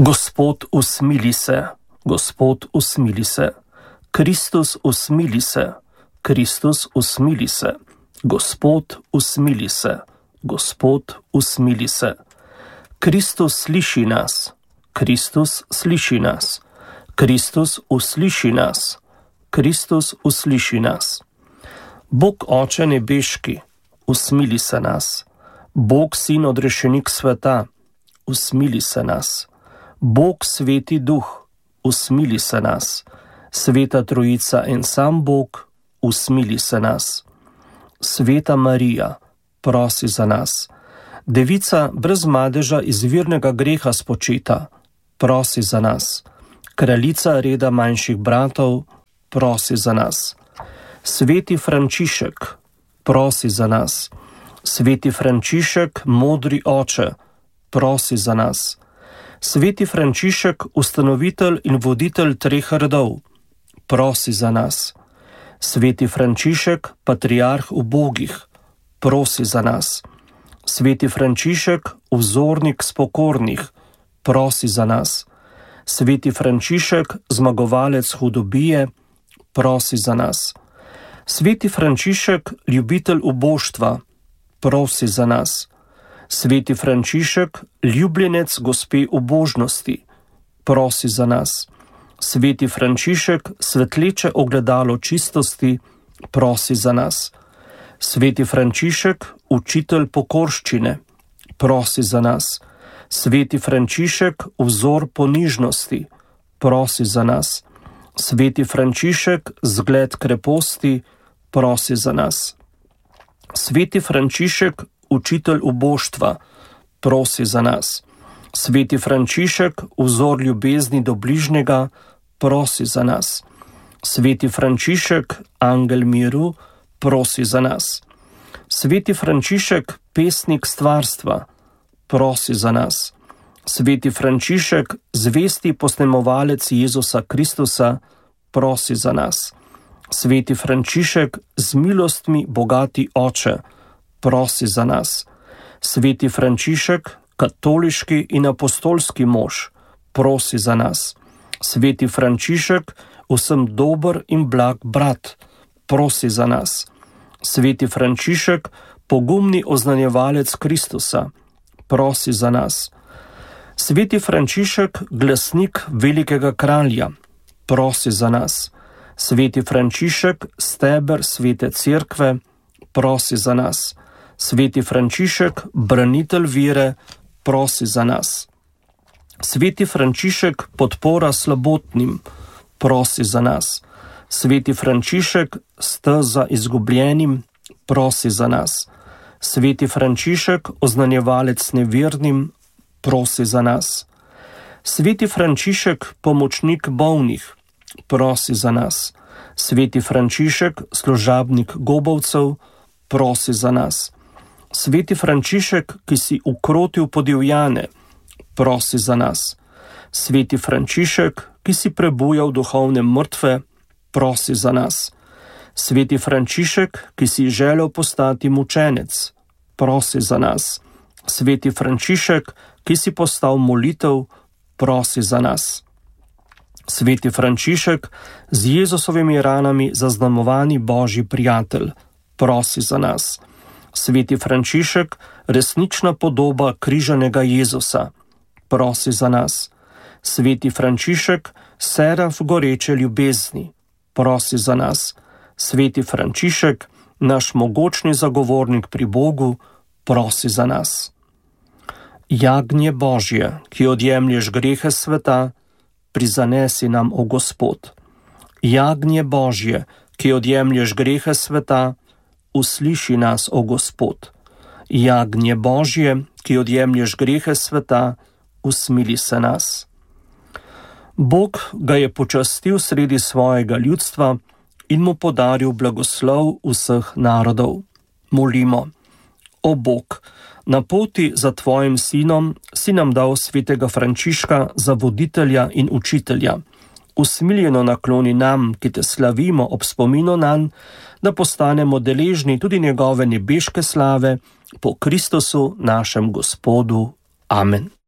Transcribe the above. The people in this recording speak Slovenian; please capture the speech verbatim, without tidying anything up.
Gospod, usmili se, Gospod, usmili se. Kristus, usmili se, Kristus, usmili se. Gospod, usmili se, Gospod, usmili se. Kristus sliši nas, Kristus sliši nas. Kristus usliši nas, Kristus usliši nas. Bog Oče nebeški, usmili se nas. Bog Sin odrešenik sveta, usmili se nas. Bog Sveti Duh, usmili se nas. Sveta Trojica en sam Bog, usmili se nas. Sveta Marija, prosi za nas. Devica brez madeža izvirnega greha spočita, prosi za nas. Kraljica reda manjših bratov, prosi za nas. Sveti Frančišek, prosi za nas. Sveti Frančišek, modri oče, prosi za nas. Sveti Frančišek, ustanovitelj in voditelj treh redov, prosi za nas. Sveti Frančišek, patriarh ubogih, prosi za nas. Sveti Frančišek, vzornik spokornih, prosi za nas. Sveti Frančišek, zmagovalec hudobije, prosi za nas. Sveti Frančišek, ljubitelj uboštva, prosi za nas. Sveti Frančišek, ljubljenec gospe ubožnosti, prosi za nas. Sveti Frančišek, svetleče ogledalo čistosti, prosi za nas. Sveti Frančišek, učitelj pokorščine, prosi za nas. Sveti Frančišek, vzor ponižnosti, prosi za nas. Sveti Frančišek, zgled kreposti, prosi za nas. Sveti Frančišek, učitelj uboštva, prosi za nas. Sveti Frančišek, vzor ljubezni do bližnjega, prosi za nas. Sveti Frančišek, angel miru, prosi za nas. Sveti Frančišek, pesnik stvarstva, prosi za nas. Sveti Frančišek, zvesti posnemovalec Jezusa Kristusa, prosi za nas. Sveti Frančišek, z milostmi bogati oče, prosi za nas. Sveti Frančišek, katoliški in apostolski mož, prosi za nas. Sveti Frančišek, vsem dober in blag brat, prosi za nas. Sveti Frančišek, pogumni oznanjevalec Kristusa, prosi za nas. Sveti Frančišek, glasnik velikega kralja, prosi za nas. Sveti Frančišek, steber svete cerkve, prosi za nas. Sveti Frančišek, branitelj vere, prosi za nas. Sveti Frančišek, podpora slabotnim, prosi za nas. Sveti Frančišek, steza izgubljenim, prosi za nas. Sveti Frančišek, oznanjevalec nevernim, prosi za nas. Sveti Frančišek, pomočnik bolnih, prosi za nas. Sveti Frančišek, služabnik gobovcev, prosi za nas. Sveti Frančišek, ki si ukrotil podivjane, prosi za nas. Sveti Frančišek, ki si prebujal duhovne mrtve, prosi za nas. Sveti Frančišek, ki si želel postati mučenec, prosi za nas. Sveti Frančišek, ki si postal molitev, prosi za nas. Sveti Frančišek, z Jezusovimi ranami zaznamovani Božji prijatelj, prosi za nas. Sveti Frančišek, resnična podoba križanega Jezusa, prosi za nas. Sveti Frančišek, seraf goreče ljubezni, prosi za nas. Sveti Frančišek, naš mogočni zagovornik pri Bogu, prosi za nas. Jagnje Božje, ki odjemlješ grehe sveta, prizanesi nam, o Gospod. Jagnje Božje, ki odjemlješ grehe sveta, usliši nas, o Gospod. Jagnje Božje, ki odjemlješ grehe sveta, usmili se nas. Bog ga je počastil sredi svojega ljudstva in mu podaril blagoslov vseh narodov. Molimo. O Bog, na poti za tvojim sinom si nam dal svetega Frančiška za voditelja in učitelja. Usmiljeno nakloni nam, ki te slavimo ob spominu nanj, da postanemo deležni tudi njegove nebeške slave po Kristusu našem Gospodu. Amen.